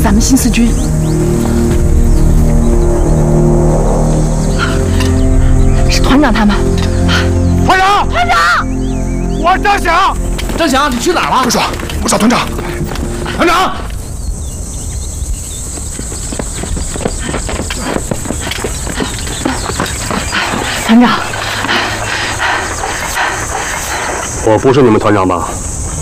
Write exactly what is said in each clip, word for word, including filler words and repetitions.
咱们新四军。是团长他们。 团长， 团长， 我是张响。 张响，你去哪儿了？ 不说，我找团长。团长。 团长， 我不是你们团长吧？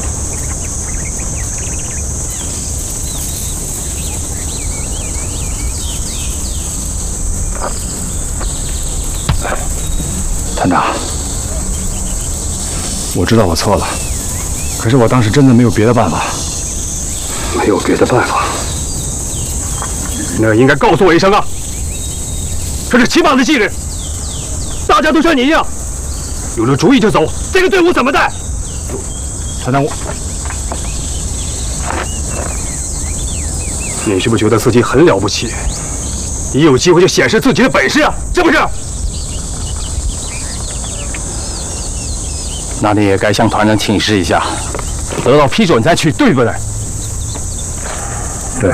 团长，我知道我错了，可是我当时真的没有别的办法。没有别的办法？那应该告诉我一声啊！这是起码的纪律。 大家都像你一样，有了主意就走，这个队伍怎么带？团长，我，你是不是觉得自己很了不起？一有机会就显示自己的本事啊，是不是？那你也该向团长请示一下，得到批准再去，对不对？对。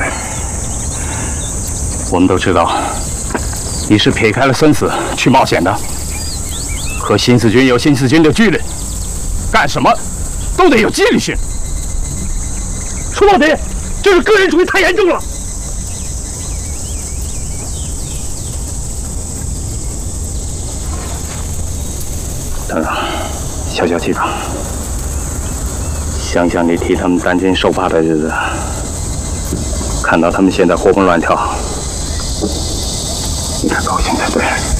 我们都知道，你是撇开了生死去冒险的。 可新四军有新四军的纪律，干什么都得有纪律性。说到底，就是个人主义太严重了。团长，消消气吧。想想你替他们担惊受怕的日子，看到他们现在活蹦乱跳，应该高兴才对。